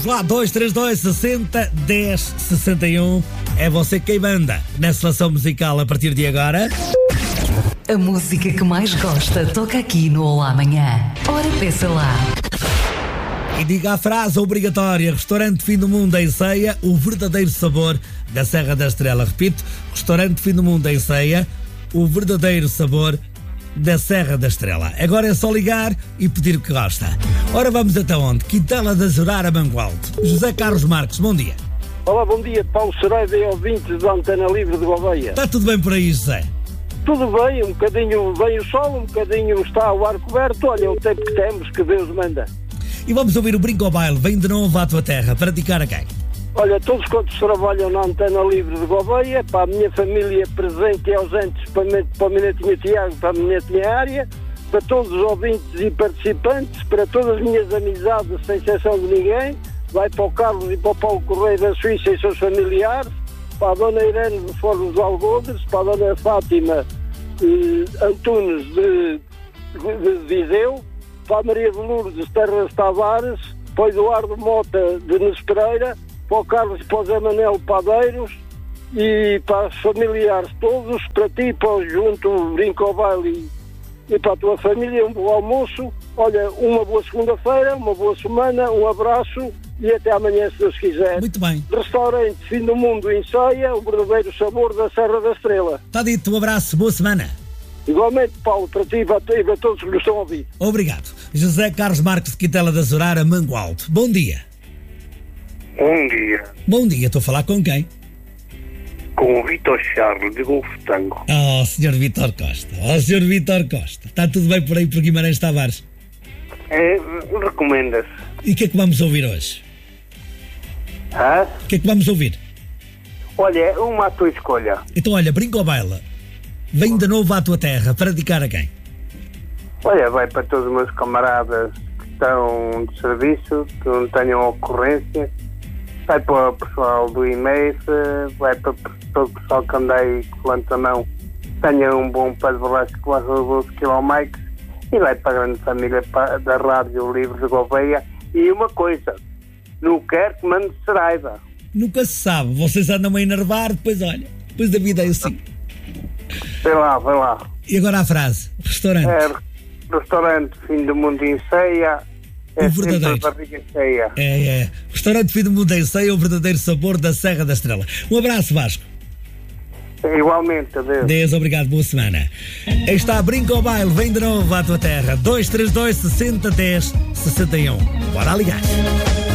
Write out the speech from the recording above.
lá, 232 60 10 61. É você quem manda na seleção musical a partir de agora. A música que mais gosta toca aqui no Olá Amanhã. Ora, peça lá. E diga a frase obrigatória: Restaurante Fim do Mundo em Ceia, o verdadeiro sabor da Serra da Estrela. Repito, Restaurante Fim do Mundo em Ceia, o verdadeiro sabor da Serra da Estrela. Agora é só ligar e pedir o que gosta. Ora, vamos até onde? Quintela da Azurar, a Mangualde. José Carlos Marques, bom dia. Olá, bom dia, Paulo Sereida e ouvintes da Antena Livre de Gouveia. Está tudo bem por aí, José? Tudo bem, um bocadinho vem o sol, um bocadinho está o ar coberto. Olha, o tempo que temos, que Deus manda. E vamos ouvir o Brinco ao Baile, vem de novo à tua terra, para dedicar a quem? Olha, todos quantos trabalham na Antena Livre de Gouveia, para a minha família presente e ausentes, para o meu netinho Tiago, para a minha netinha Área, para todos os ouvintes e participantes, para todas as minhas amizades, sem exceção de ninguém, vai para o Carlos e para o Paulo Correia da Suíça e seus familiares, para a Dona Irene de Foros de Algodes, para a Dona Fátima Antunes de Viseu, para a Maria de Lourdes Terras Tavares, para o Eduardo Mota de Nespereira, para o Carlos e para o Zé Manel Padeiros e para os familiares todos, para ti, para o Junto Brinco ao Baile e para a tua família, um bom almoço. Olha, uma boa segunda-feira, uma boa semana, um abraço e até amanhã, se Deus quiser. Muito bem. Restaurante Fim do Mundo em Ceia, o verdadeiro sabor da Serra da Estrela. Está dito, um abraço, boa semana. Igualmente, Paulo, para ti e para todos que nos estão a ouvir. Obrigado. José Carlos Marques de Quintela da Azurar, a Mangualde. Bom dia. Bom dia. Bom dia, estou a falar com quem? Com o Vitor Charles de Golfo Tango. Oh, Sr. Vítor Costa. Oh, Sr. Vítor Costa. Está tudo bem por aí por Guimarães Tavares? Recomenda-se. E o que é que vamos ouvir hoje? O que é que vamos ouvir? Olha, uma à tua escolha. Então, olha, Brinco ao Baile, vem de novo à tua terra, para dedicar a quem? Olha, vai para todos os meus camaradas que estão de serviço, que não tenham ocorrência. Vai para o pessoal do IMEF, vai para todo o pessoal que anda aí com a mão, tenha um bom pé de borracha que vai resolver os quilomikes, e vai para a grande família da Rádio Livre de Gouveia. E uma coisa, não quero que mande Saraiva. Nunca se sabe, vocês andam a enervar, depois olha, depois da vida é assim. Vai lá. E agora a frase, restaurante. Restaurante Fim do Mundo em Ceia, o verdadeiro. Barriga cheia. É. Restaurante Fim do Mundo em Ceia, o verdadeiro sabor da Serra da Estrela. Um abraço, Vasco. Igualmente, adeus. Deus, obrigado, boa semana. Aí está, Brinco ao Baile, vem de novo à tua terra. 232 60 10 61. Bora ligar.